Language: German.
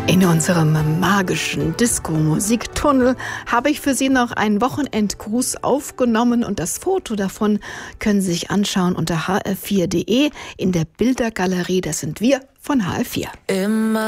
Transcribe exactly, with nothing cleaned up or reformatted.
In unserem magischen Disco-Musiktunnel habe ich für Sie noch einen Wochenendgruß aufgenommen und das Foto davon können Sie sich anschauen unter h f vier punkt d e in der Bildergalerie. Das sind wir von H F vier. Immer